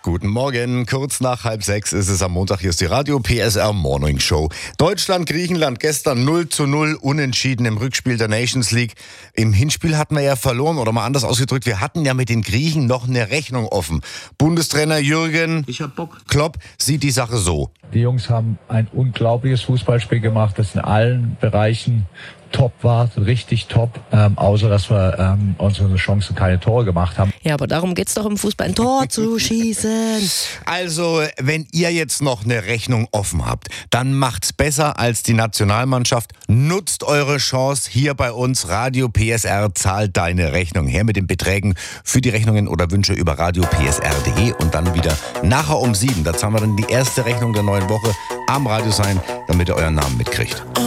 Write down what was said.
Guten Morgen, kurz nach 5:30 ist es am Montag. Hier ist die Radio PSR Morning Show. Deutschland, Griechenland gestern 0:0 unentschieden im Rückspiel der Nations League. Im Hinspiel hatten wir ja verloren, oder mal anders ausgedrückt, wir hatten ja mit den Griechen noch eine Rechnung offen. Bundestrainer Jürgen Klopp sieht die Sache so. Die Jungs haben ein unglaubliches Fußballspiel gemacht, das in allen Bereichen top war, richtig top, außer dass wir unsere Chancen keine Tore gemacht haben. Ja, aber darum geht's doch im Fußball, ein Tor zu schießen. Also, wenn ihr jetzt noch eine Rechnung offen habt, dann macht's besser als die Nationalmannschaft. Nutzt eure Chance hier bei uns. Radio PSR zahlt deine Rechnung. Her mit den Beträgen für die Rechnungen oder Wünsche über radiopsr.de und dann wieder nachher um 7. Da zahlen wir dann die erste Rechnung der neuen Woche am Radio sein, damit ihr euren Namen mitkriegt.